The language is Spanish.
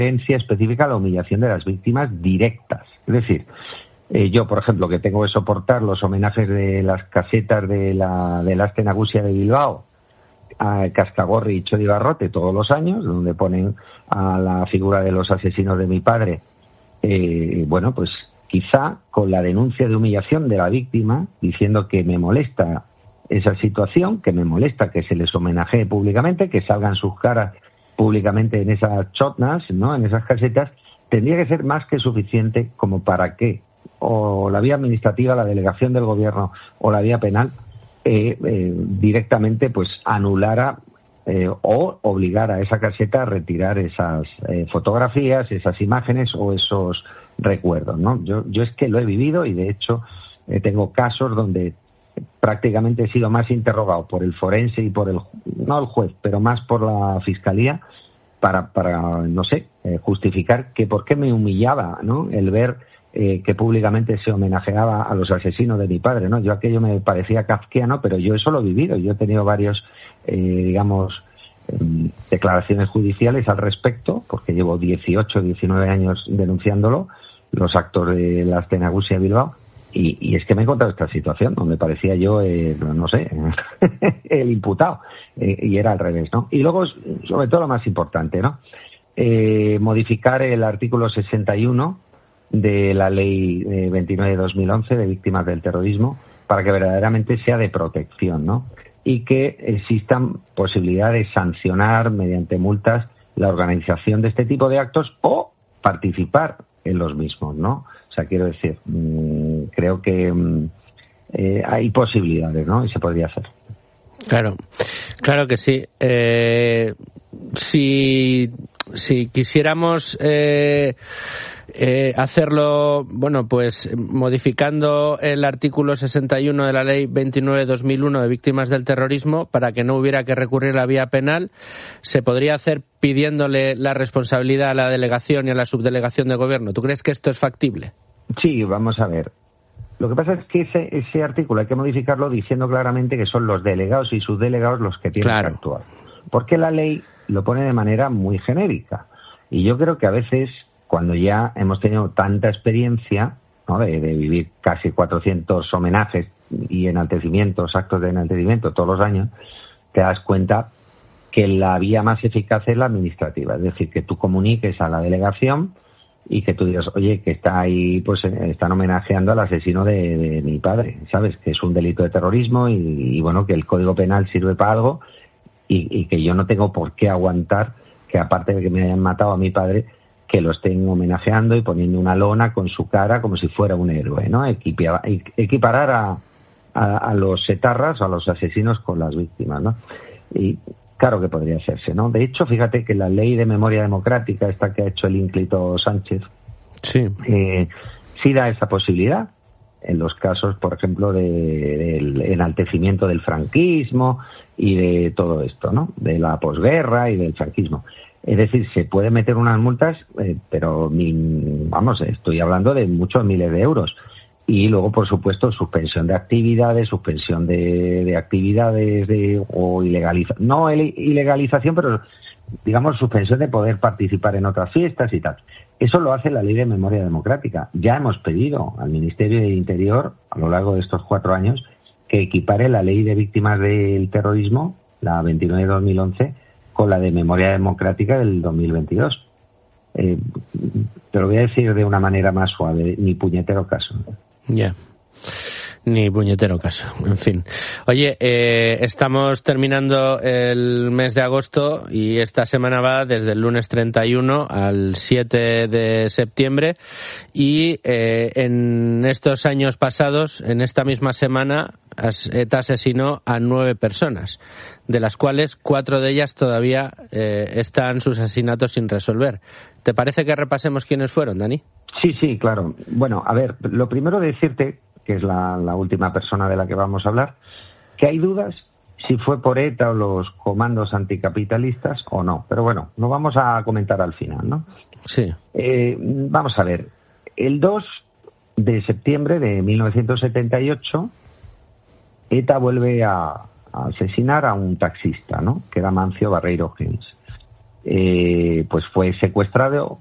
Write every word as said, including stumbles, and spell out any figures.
referencia específica a la humillación de las víctimas directas. Es decir, eh, yo, por ejemplo, que tengo que soportar los homenajes de las casetas de la del Aste Nagusia de Bilbao, a Cascagorri y Txori Barrote todos los años, donde ponen a la figura de los asesinos de mi padre, eh, bueno, pues quizá con la denuncia de humillación de la víctima, diciendo que me molesta esa situación, que me molesta que se les homenajee públicamente, que salgan sus caras públicamente en esas chotnas, ¿no?, en esas casetas, tendría que ser más que suficiente como para que o la vía administrativa, la delegación del gobierno o la vía penal Eh, eh, directamente pues anulara eh, o obligara a esa caseta a retirar esas eh, fotografías, esas imágenes o esos recuerdos, ¿no? Yo, yo es que lo he vivido y de hecho eh, tengo casos donde prácticamente he sido más interrogado por el forense y por el, no el juez, pero más por la fiscalía para, para no sé, eh, justificar que por qué me humillaba, ¿no?, el ver Eh, que públicamente se homenajeaba a los asesinos de mi padre, ¿no? Yo aquello me parecía kafkiano, pero yo eso lo he vivido. Yo he tenido varios, eh, digamos, eh, declaraciones judiciales al respecto, porque llevo dieciocho, diecinueve años denunciándolo, los actos de la Aste Nagusia de Bilbao, y, y es que me he encontrado esta situación donde parecía yo, eh, no sé, el imputado, eh, y era al revés, ¿no? Y luego, sobre todo lo más importante, ¿no? Eh, modificar el artículo sesenta y uno de la ley eh, veintinueve de dos mil once de víctimas del terrorismo para que verdaderamente sea de protección, ¿no? Y que existan posibilidades de sancionar mediante multas la organización de este tipo de actos o participar en los mismos, ¿no? O sea, quiero decir, mmm, creo que mmm, eh, hay posibilidades, ¿no? Y se podría hacer. Claro, claro que sí. Eh, si, si quisiéramos eh, eh, hacerlo, bueno, pues modificando el artículo sesenta y uno de la ley veintinueve de dos mil uno de víctimas del terrorismo para que no hubiera que recurrir a la vía penal, se podría hacer pidiéndole la responsabilidad a la delegación y a la subdelegación de gobierno. ¿Tú crees que esto es factible? Sí, vamos a ver. Lo que pasa es que ese, ese artículo hay que modificarlo diciendo claramente que son los delegados y subdelegados los que tienen claro. que actuar. Porque la ley lo pone de manera muy genérica. Y yo creo que a veces, cuando ya hemos tenido tanta experiencia, ¿no?, de, de vivir casi cuatrocientos homenajes y enaltecimientos, actos de enaltecimiento todos los años, te das cuenta que la vía más eficaz es la administrativa. Es decir, que tú comuniques a la delegación y que tú digas, oye, que está ahí, pues están homenajeando al asesino de, de mi padre, ¿sabes? Que es un delito de terrorismo y, y bueno, que el Código Penal sirve para algo y, y que yo no tengo por qué aguantar que, aparte de que me hayan matado a mi padre, que lo estén homenajeando y poniendo una lona con su cara como si fuera un héroe, ¿no? Equipar, equiparar a, a, a los etarras o a los asesinos con las víctimas, ¿no? Y claro que podría hacerse, ¿no? De hecho, fíjate que la ley de memoria democrática, esta que ha hecho el ínclito Sánchez, sí, eh, sí da esa posibilidad en los casos, por ejemplo, de, del enaltecimiento del franquismo y de todo esto, ¿no? De la posguerra y del franquismo. Es decir, se puede meter unas multas, eh, pero ni, vamos, estoy hablando de muchos miles de euros. Y luego, por supuesto, suspensión de actividades, suspensión de, de actividades de, o ilegalización, no ilegalización, pero digamos suspensión de poder participar en otras fiestas y tal. Eso lo hace la Ley de Memoria Democrática. Ya hemos pedido al Ministerio del Interior, a lo largo de estos cuatro años, que equipare la Ley de Víctimas del Terrorismo, la veintinueve de dos mil once, con la de Memoria Democrática del dos mil veintidós. Eh, te lo voy a decir de una manera más suave, ni puñetero caso. Ya. Yeah. Ni puñetero caso, en fin. Oye, eh, estamos terminando el mes de agosto y esta semana va desde el lunes treinta y uno al siete de septiembre y eh, en estos años pasados, en esta misma semana, ETA asesinó a nueve personas, de las cuales cuatro de ellas todavía eh, están sus asesinatos sin resolver. ¿Te parece que repasemos quiénes fueron, Dani? Sí, sí, claro. Bueno, a ver, lo primero de decirte, que es la, la última persona de la que vamos a hablar, que hay dudas si fue por ETA o los comandos anticapitalistas o no. Pero bueno, lo vamos a comentar al final, ¿no? Sí. Eh, vamos a ver. El dos de septiembre de mil novecientos setenta y ocho, ETA vuelve a, a asesinar a un taxista, ¿no?, que era Mancio Barreiro Gens. eh, pues fue secuestrado